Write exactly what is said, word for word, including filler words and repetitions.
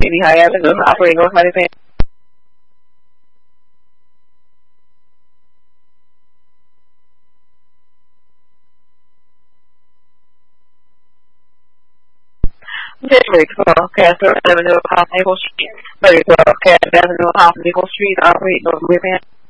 Maybe High Avenue operating off how they pay. Thirty twelve Castle Avenue off Maple Street. Thirty twelve Castle Avenue off Maple Street operating on Whip